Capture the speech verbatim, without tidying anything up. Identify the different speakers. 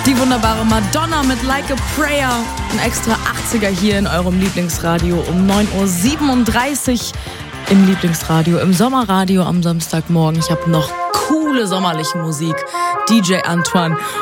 Speaker 1: Die wunderbare Madonna mit Like a Prayer. Ein extra achtziger hier in eurem Lieblingsradio um neun Uhr siebenunddreißig im Lieblingsradio, im Sommerradio am Samstagmorgen. Ich habe noch coole sommerliche Musik. D J Antoine